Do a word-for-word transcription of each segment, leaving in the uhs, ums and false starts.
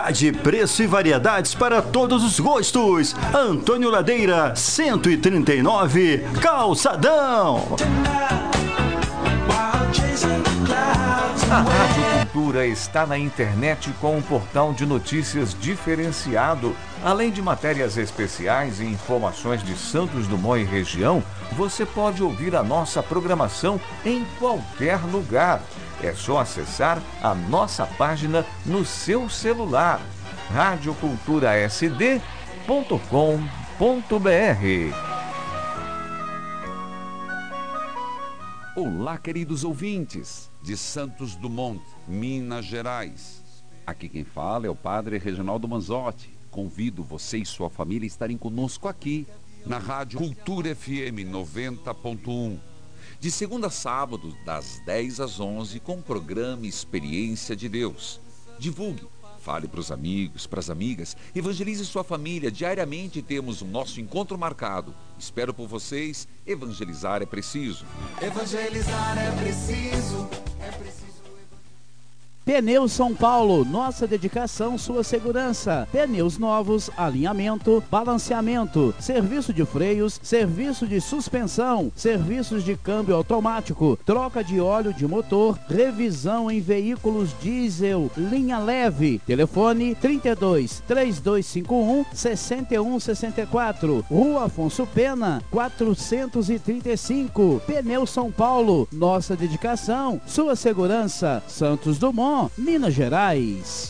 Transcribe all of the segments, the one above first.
qualidade, preço e variedades para todos os gostos. Antônio Ladeira, cento e trinta e nove, Calçadão. A Rádio Cultura está na internet com um portal de notícias diferenciado. Além de matérias especiais e informações de Santos Dumont e região, você pode ouvir a nossa programação em qualquer lugar. É só acessar a nossa página no seu celular, rádio cultura s d ponto com ponto b r. Olá, queridos ouvintes de Santos Dumont, Minas Gerais. Aqui quem fala é o Padre Reginaldo Manzotti. Convido você e sua família a estarem conosco aqui, na Rádio Cultura F M noventa ponto um. De segunda a sábado, das dez às onze, com o programa Experiência de Deus. Divulgue, fale para os amigos, para as amigas, evangelize sua família. Diariamente temos o nosso encontro marcado. Espero por vocês. Evangelizar é preciso. Evangelizar é preciso. É preciso. Pneus São Paulo, nossa dedicação, sua segurança. Pneus novos, alinhamento, balanceamento, serviço de freios, serviço de suspensão, serviços de câmbio automático, troca de óleo de motor, revisão em veículos diesel, linha leve. Telefone trinta e dois, três dois cinco um, seis um seis quatro, Rua Afonso Pena, quatrocentos e trinta e cinco. Pneus São Paulo, nossa dedicação, sua segurança. Santos Dumont, Minas Gerais.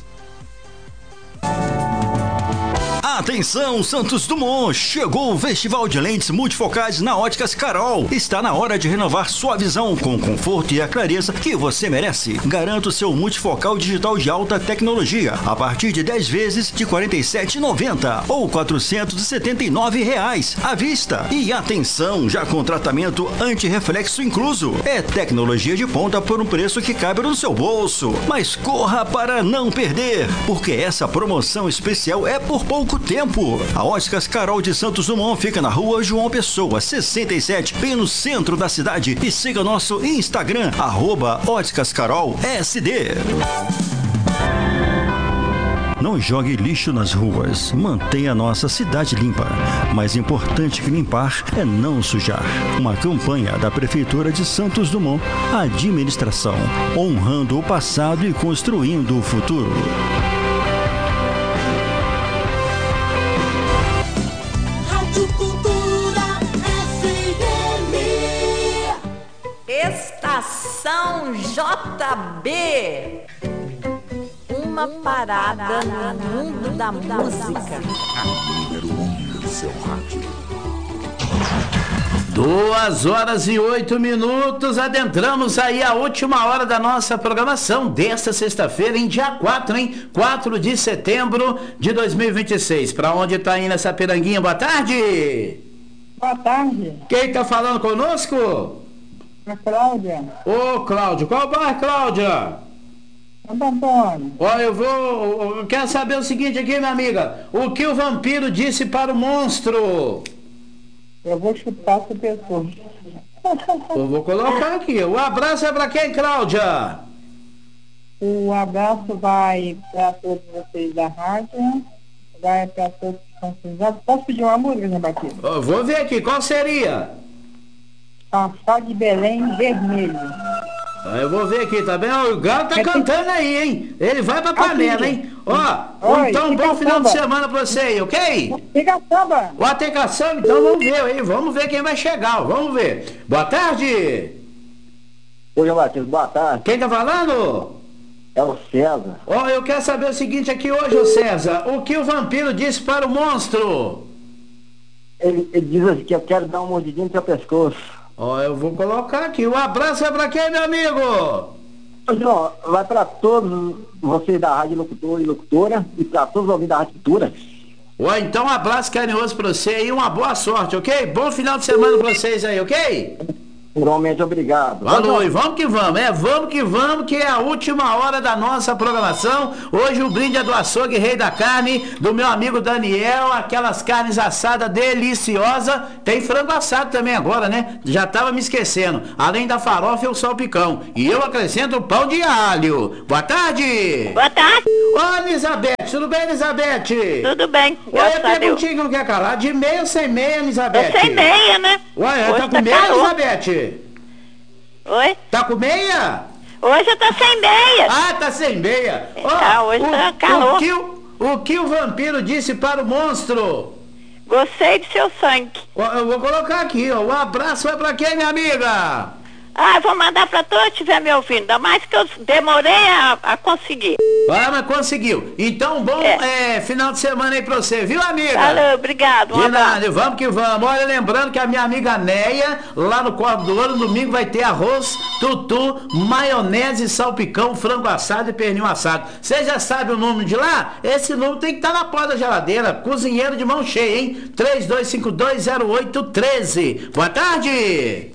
Atenção, Santos Dumont! Chegou o Festival de Lentes Multifocais na Óticas Carol. Está na hora de renovar sua visão com o conforto e a clareza que você merece. Garanta o seu multifocal digital de alta tecnologia a partir de dez vezes de quarenta e sete reais e noventa centavos ou quatrocentos e setenta e nove reais à vista. E atenção, já com tratamento anti-reflexo incluso. É tecnologia de ponta por um preço que cabe no seu bolso. Mas corra para não perder, porque essa promoção especial é por pouco tempo. A Óticas Carol de Santos Dumont fica na Rua João Pessoa, sessenta e sete, bem no centro da cidade. E siga nosso Instagram, arroba Óticas Carol S D. Não jogue lixo nas ruas. Mantenha a nossa cidade limpa. Mais importante que limpar é não sujar. Uma campanha da Prefeitura de Santos Dumont, administração, honrando o passado e construindo o futuro. Estação J B. Uma parada no mundo da música. A número um do seu rádio. Duas horas e oito minutos, adentramos aí a última hora da nossa programação desta sexta-feira, em dia quatro, hein? quatro de setembro de dois mil e vinte e seis. Pra onde tá indo essa piranguinha? Boa tarde! Boa tarde. Quem tá falando conosco? É Cláudia. Ô, Cláudia, qual bairro, Cláudia? Santo Antônio. Ó, eu vou... Eu quero saber o seguinte aqui, minha amiga. O que o vampiro disse para o monstro? Eu vou chutar essa pessoa. Eu vou colocar aqui. O abraço é pra quem, Cláudia? O abraço vai para todos vocês da rádio. Vai para todos que estão sintonizados. Posso pedir uma música, Zé Batista? Eu vou ver aqui. Qual seria? Passar de Belém Vermelho. Eu vou ver aqui, tá bem? O Galo tá é cantando aí, hein? Ele vai pra panela, hein? Ó, Oi, então bom final samba. de semana pra você aí, ok? Fica samba. Ó, tem caçamba, então vamos ver, hein? Vamos ver quem vai chegar, ó, vamos ver. Boa tarde. Oi, Matheus, boa tarde. Quem tá falando? É o César. Ó, eu quero saber o seguinte aqui hoje, ô César. O que o vampiro disse para o monstro? Ele, ele diz assim que eu quero dar uma mordidinha no seu pescoço. Ó, eu vou colocar aqui. O abraço é pra quem, meu amigo? Ô, João, vai pra todos vocês da Rádio Locutor e Locutora e pra todos os ouvintes da Rádio Cultura. Ó, então um abraço carinhoso pra você e uma boa sorte, ok? Bom final de semana pra vocês aí, ok? Igualmente, obrigado. Falou, e vamos que vamos, é, vamos que vamos, que é a última hora da nossa programação. Hoje o brinde é do açougue Rei da Carne, do meu amigo Daniel, aquelas carnes assadas deliciosas. Tem frango assado também agora, né? Já tava me esquecendo. Além da farofa e o salpicão. E eu acrescento o pão de alho. Boa tarde! Boa tarde! Ô, Elizabeth, Elizabeth. Tudo bem, Elizabeth? Tudo bem, Ué, graças a Deus. perguntinha que não quer calar. De meia ou sem meia, Elizabeth? Tô sem meia, né? Ué, Hoje tá com tá meia, calor. Elizabeth? Oi? Tá com meia? Hoje eu tô sem meia. Ah, tá sem meia. Ó, Ah, hoje o, tá calor. O que o, o que o vampiro disse para o monstro? Gostei de seu sangue. Ó, eu vou colocar aqui, ó. Um abraço vai pra quem, minha amiga? Ah, eu vou mandar pra todos que estiver me ouvindo. Ainda mais que eu demorei a, a conseguir. Ah, mas conseguiu. Então, bom É. é, final de semana aí pra você, viu, amiga? Valeu, obrigado. Um De abraço. nada, vamos que vamos. Olha, lembrando que a minha amiga Neia, lá no Corpo do Ouro, no domingo vai ter arroz, tutu, maionese, salpicão, frango assado e pernil assado. Você já sabe o número de lá? Esse número tem que estar na porta da geladeira. Cozinheiro de mão cheia, hein? três dois cinco dois zero oito um três. Boa tarde.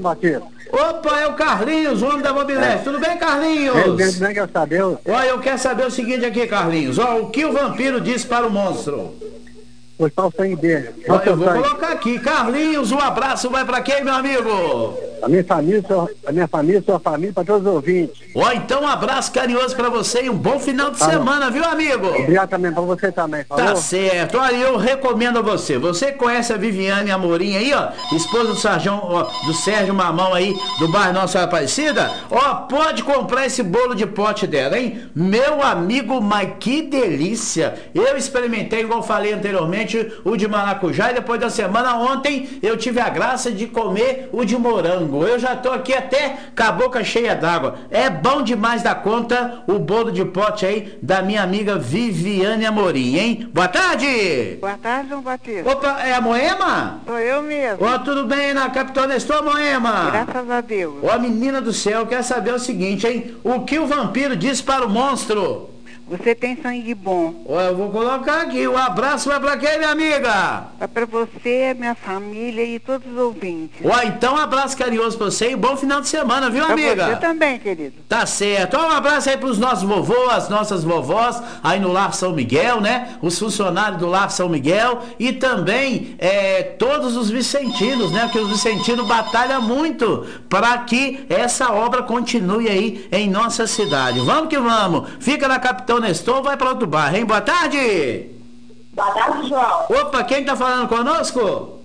Opa, é o Carlinhos, o homem da Mobilete. Tudo bem, Carlinhos? Eu bem, bem, graças a Deus. Olha, eu quero saber o seguinte aqui, Carlinhos. Ó, o que o vampiro disse para o monstro? Foi só o sangue dele. Só Ó, o seu eu vou sangue. colocar aqui. Carlinhos, um abraço vai pra quem, meu amigo? A minha família, sua- a minha família, sua família, para todos os ouvintes. Ó, então um abraço carinhoso pra você e um bom final de Tá bom. semana, viu, amigo? Obrigado também para você também, falou? Tá certo. Olha, eu recomendo a você. Você conhece a Viviane Amorim aí, ó? Esposa do Sarjão, ó, do Sérgio Mamão aí, do bairro Nossa Senhora Aparecida? Ó, pode comprar esse bolo de pote dela, hein? Meu amigo, mas que delícia! Eu experimentei, igual falei anteriormente, o de maracujá e depois da semana ontem eu tive a graça de comer o de morango. Eu já tô aqui até com a boca cheia d'água. É bom demais da conta o bolo de pote aí da minha amiga Viviane Amorim, hein? Boa tarde! Boa tarde, João Batista. Opa, é a Moema? Sou eu mesmo. Ó, tudo bem na Capitão Nestor, Moema? Graças a Deus. Ó, menina do céu, quer saber o seguinte, hein? O que o vampiro disse para o monstro? Você tem sangue bom. Ó, eu vou colocar aqui. Um abraço vai pra quem, minha amiga? É pra você, minha família e todos os ouvintes. Ó, então um abraço carinhoso pra você e bom final de semana, viu, Pra amiga? você também, querido. Tá certo. Ó, um abraço aí pros nossos vovôs, as nossas vovós, aí no Lar São Miguel, né? Os funcionários do Lar São Miguel e também é, todos os vicentinos, né? Que os vicentinos batalham muito para que essa obra continue aí em nossa cidade. Vamos que vamos. Fica na Capitão Nestor, vai para outro bairro, hein? Boa tarde. Boa tarde, João. Opa, quem tá falando conosco?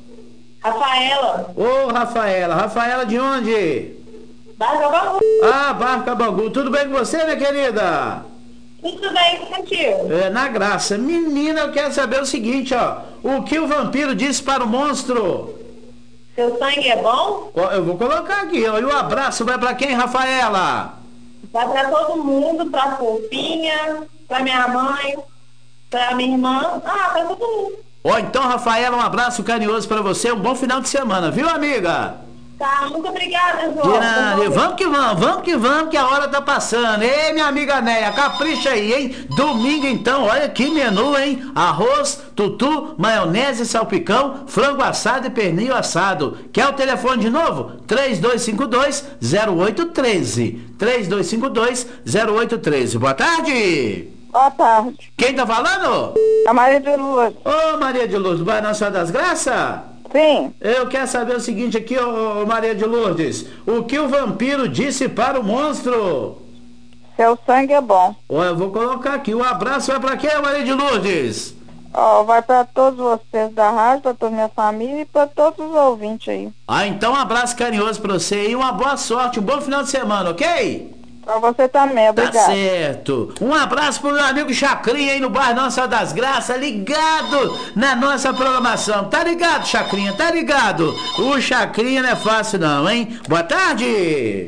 Rafaela. Ô, Rafaela. Rafaela de onde? Barca Ah, Barca Bangu. Tudo bem com você, minha querida? Tudo bem contigo? É, na graça. Menina, eu quero saber o seguinte, ó. O que o vampiro disse para o monstro? Seu sangue é bom? Ó, eu vou colocar aqui, ó. E o abraço vai pra quem, Rafaela? Vai pra todo mundo, pra Fofinha, pra minha mãe, pra minha irmã. Ah, pra todo mundo. Ó, então, Rafaela, um abraço carinhoso pra você. Um bom final de semana, viu, amiga? Tá, muito obrigada, De João. nada. E vamos que vamos, vamos que vamos, que a hora tá passando. Ei, minha amiga Néia, capricha aí, hein? Domingo, então, olha que menu, hein? Arroz, tutu, maionese, salpicão, frango assado e pernil assado. Quer o telefone de novo? três dois cinco dois, zero oito um três. três dois cinco dois, zero oito um três. Boa tarde. Boa tarde. Quem tá falando? A Maria de Lourdes. Ô, Maria de Lourdes, vai na Senhora das Graças? Sim. Eu quero saber o seguinte aqui, ô, ô, Maria de Lourdes. O que o vampiro disse para o monstro? Seu sangue é bom. Ó, eu vou colocar aqui. Um abraço vai pra quem, Maria de Lourdes? Ó, vai pra todos vocês da rádio, pra toda minha família e pra todos os ouvintes aí. Ah, então um abraço carinhoso pra você e uma boa sorte, um bom final de semana, ok? Pra você também, obrigado. Tá certo. Um abraço pro meu amigo Chacrinha aí no bairro Nossa das Graças, ligado na nossa programação. Tá ligado, Chacrinha? Tá ligado? O Chacrinha não é fácil não, hein? Boa tarde.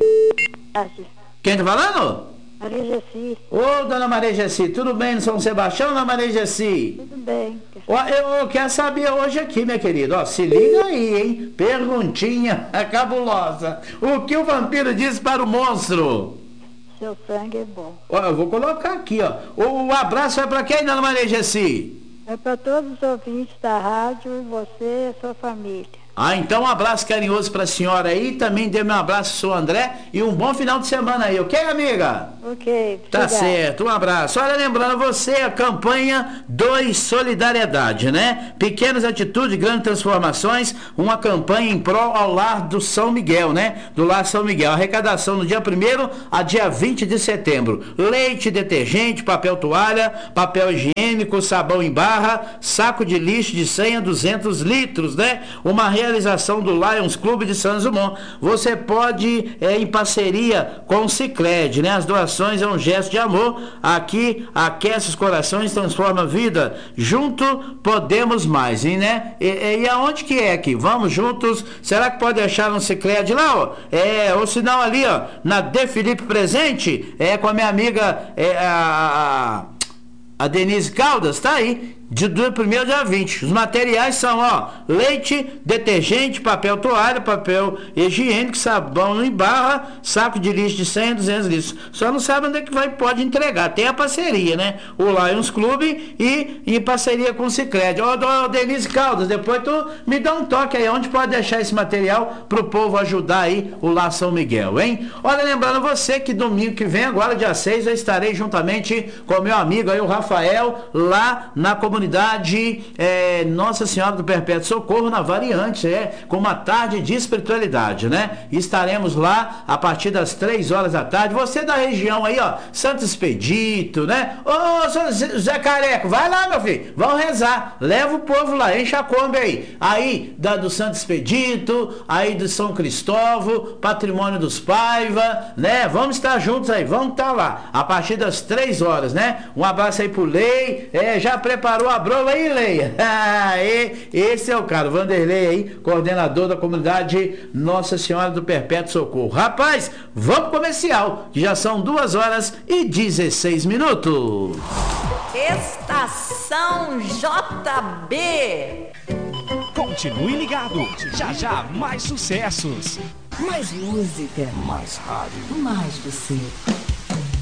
Quem tá falando? Maria Gessi. Ô, dona Maria Gessi, tudo bem no São Sebastião, dona Maria Gessi? Tudo bem. Ó, eu, eu quero saber hoje aqui, minha querida, ó, se liga aí, hein? Perguntinha cabulosa. O que o vampiro disse para o monstro? Seu sangue é bom. Ó, eu vou colocar aqui, ó. O, o abraço é pra quem, dona Maria Gessi? É para todos os ouvintes da rádio, você e a sua família. Ah, então um abraço carinhoso pra senhora aí, também dê meu abraço, sou André, e um bom final de semana aí, ok, amiga? Ok. Tá obrigada. certo, um abraço. Olha, lembrando você, a campanha Dois Solidariedade, né? Pequenas atitudes, grandes transformações, uma campanha em prol ao lar do São Miguel, né? Do lar São Miguel. Arrecadação no dia primeiro a dia vinte de setembro. Leite, detergente, papel toalha, papel higiênico, sabão em barra, saco de lixo de cem a duzentos litros, né? Uma realização do Lions Clube de Santos Dumont. Você pode, é, em parceria com o Sicredi, né? As doações é um gesto de amor. Aqui aquece os corações, transforma a vida. Junto podemos mais, hein, né? E, e, e aonde que é aqui? Vamos juntos? Será que pode achar no Sicredi lá, ó? É, ou se não ali, ó, na De Felipe Presente, é com a minha amiga, é, a, a Denise Caldas, tá aí. De do primeiro dia vinte. Os materiais são, ó, leite, detergente, papel toalha, papel higiênico, sabão em barra, saco de lixo de cem a duzentos litros. Só não sabe onde é que vai, pode entregar. Tem a parceria, né? O Lions Clube e em parceria com o Sicredi. Ó, ó, Denise Caldas, depois tu me dá um toque aí, onde pode deixar esse material pro povo ajudar aí o Lar São Miguel, hein? Olha, lembrando você que domingo que vem, agora dia seis, eu estarei juntamente com meu amigo aí, o Rafael, lá na comunidade é, Nossa Senhora do Perpétuo Socorro, na Variante, é, com uma tarde de espiritualidade, né? Estaremos lá a partir das três horas da tarde. Você da região aí, ó, Santo Expedito, né? Ô, Zé Careco, vai lá, meu filho, vão rezar, leva o povo lá, enche a Kombi aí, aí da, do Santo Expedito, aí do São Cristóvão, Patrimônio dos Paiva, né? Vamos estar juntos aí, vamos estar lá, a partir das três horas, né? Um abraço aí pro Lei, é, já preparou a brola aí, Leia? e, esse é o cara, Vanderlei aí, coordenador da comunidade Nossa Senhora do Perpétuo Socorro. Rapaz, vamos pro comercial, que já são duas horas e dezesseis minutos. Estação J B. Continue ligado, já já mais sucessos. Mais música. Mais rádio. Mais você.